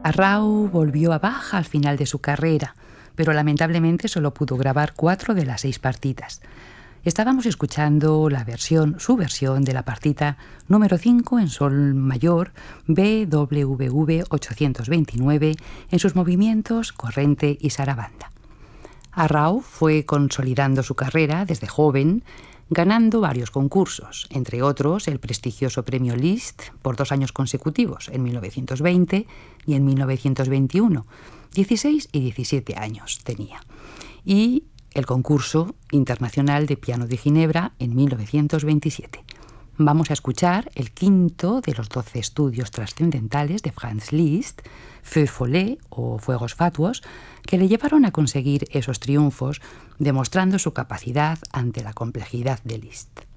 Arrau volvió a Bach al final de su carrera, pero lamentablemente solo pudo grabar 4 de las 6 partitas. Estábamos escuchando su versión de la partita número 5 en sol mayor, BWV 829, en sus movimientos corrente y sarabanda. Arrau fue consolidando su carrera desde joven, ganando varios concursos, entre otros el prestigioso premio Liszt por 2 años consecutivos, en 1920 y en 1921. 16 y 17 años tenía. Y el concurso internacional de piano de Ginebra en 1927. Vamos a escuchar el quinto de los 12 estudios trascendentales de Franz Liszt, Feux Follets o Fuegos Fatuos, que le llevaron a conseguir esos triunfos, demostrando su capacidad ante la complejidad de Liszt.